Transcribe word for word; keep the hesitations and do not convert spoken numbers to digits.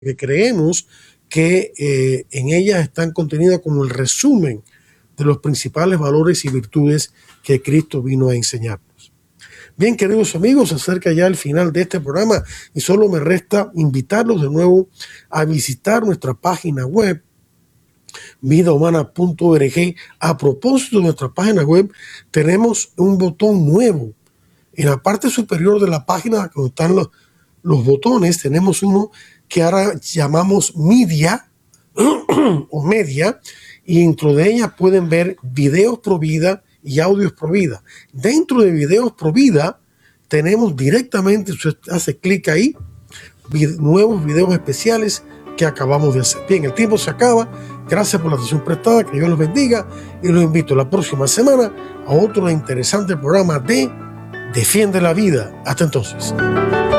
que creemos que eh, en ellas están contenidas como el resumen de los principales valores y virtudes que Cristo vino a enseñarnos. Bien, queridos amigos, se acerca ya el final de este programa y solo me resta invitarlos de nuevo a visitar nuestra página web vida humana punto org. A propósito de nuestra página web, tenemos un botón nuevo. En la parte superior de la página, donde están los, los botones, tenemos uno que ahora llamamos Media o Media, y dentro de ella pueden ver videos pro vida y audios pro vida. Dentro de videos pro vida tenemos directamente, usted hace clic ahí, vid- nuevos videos especiales que acabamos de hacer. Bien, el tiempo se acaba. Gracias por la atención prestada, que Dios los bendiga, y los invito la próxima semana a otro interesante programa de Defiende la Vida. Hasta entonces.